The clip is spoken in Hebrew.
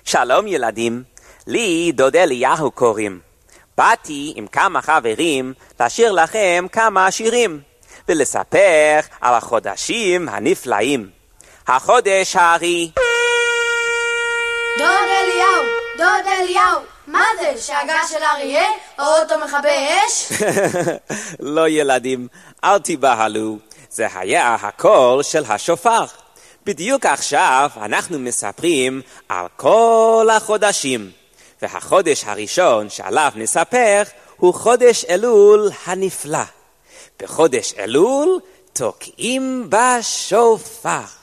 שלום ילדים, לי דוד אליהו קוראים. באתי עם כמה חברים לשיר לכם כמה שירים, ולספר על החודשים הנפלאים. החודש הארי. דוד אליהו, מה זה? שאגה של אריה? או אוטו מכבי אש? לא ילדים, אל תיבהלו, זה היה הקול של השופר. בדיוק עכשיו אנחנו מספרים על כל החודשים, והחודש הראשון שעליו נספר הוא חודש אלול הנפלא. בחודש אלול תוקעים בשופר.